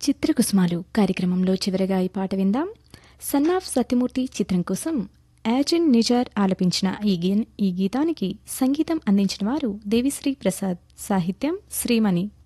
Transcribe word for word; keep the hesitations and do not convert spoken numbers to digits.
చిత్రకుసుమాలు కార్యక్రమంలో చివరగా ఈ పాట విందాం. సన్ ఆఫ్ సత్యమూర్తి చిత్రం కోసం యాజిన్ నిజార్ ఆలపించిన ఈ గీ ఈ గీతానికి సంగీతం అందించిన వారు దేవిశ్రీ ప్రసాద్, సాహిత్యం శ్రీమణి.